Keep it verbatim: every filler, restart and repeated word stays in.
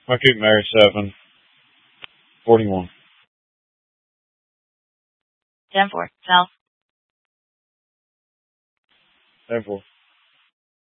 I keep Mary seven. Forty-one. ten four. South. ten four.